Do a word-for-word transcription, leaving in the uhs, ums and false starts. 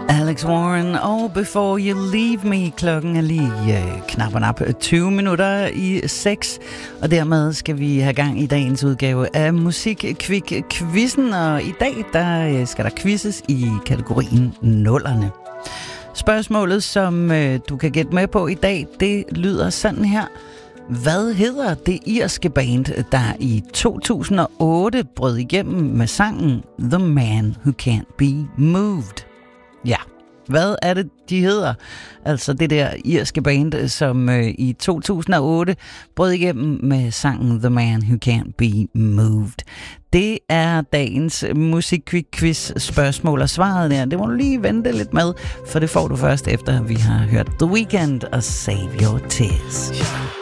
Alex Warren og Before You Leave Me. Klokken er lige øh, knap og nap tyve minutter i seks, og dermed skal vi have gang i dagens udgave af Musikquiz-quizzen, og i dag der skal der quizzes i kategorien nullerne. Spørgsmålet, som øh, du kan gætte med på i dag, det lyder sådan her. Hvad hedder det irske band, der i to tusind og otte brød igennem med sangen The Man Who Can't Be Moved? Ja, hvad er det, de hedder? Altså det der irske band, som øh, i to tusind og otte brød igennem med sangen The Man Who Can't Be Moved. Det er dagens musikquiz spørgsmål, og svaret der, det må du lige vente lidt med, for det får du først efter, vi har hørt The Weeknd og Save Your Tears.